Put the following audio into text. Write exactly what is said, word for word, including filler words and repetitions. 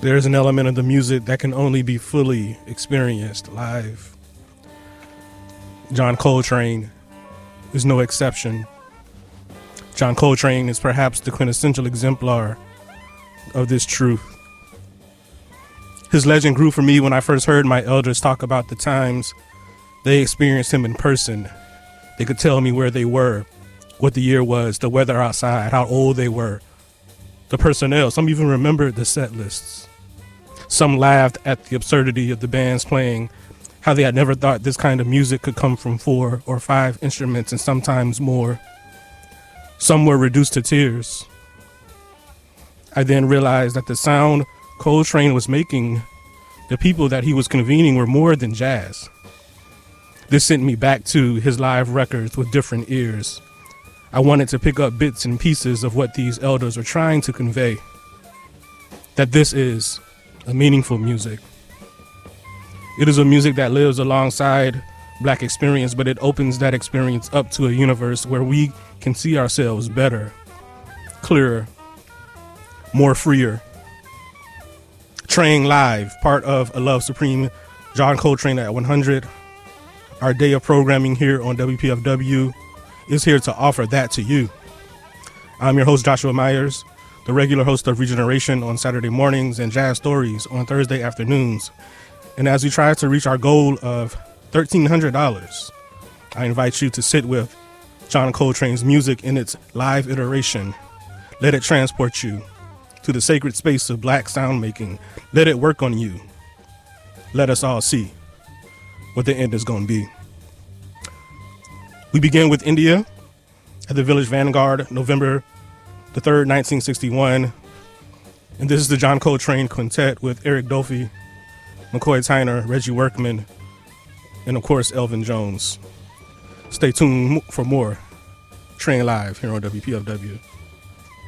There's an element of the music that can only be fully experienced live. John Coltrane is no exception. John Coltrane is perhaps the quintessential exemplar of this truth. His legend grew for me when I first heard my elders talk about the times they experienced him in person. They could tell me where they were, what the year was, the weather outside, how old they were, the personnel. Some even remembered the set lists. Some laughed at the absurdity of the bands playing, how they had never thought this kind of music could come from four or five instruments and sometimes more. Some were reduced to tears. I then realized that the sound Coltrane was making, the people that he was convening, were more than jazz. This sent me back to his live records with different ears. I wanted to pick up bits and pieces of what these elders were trying to convey. That this is a meaningful music. It is a music that lives alongside Black experience, but it opens that experience up to a universe where we can see ourselves better, clearer, more freer. Train Live, part of A Love Supreme, John Coltrane at one hundred. Our day of programming here on W P F W is here to offer that to you. I'm your host, Joshua Myers, the regular host of Regeneration on Saturday mornings and Jazz Stories on Thursday afternoons. And as we try to reach our goal of thirteen hundred dollars, I invite you to sit with John Coltrane's music in its live iteration. Let it transport you to the sacred space of Black sound making. Let it work on you. Let us all see what the end is going to be. We begin with India at the Village Vanguard, November the third, nineteen sixty-one. And this is the John Coltrane Quintet with Eric Dolphy, McCoy Tyner, Reggie Workman, and of course, Elvin Jones. Stay tuned for more Train Live here on W P F W.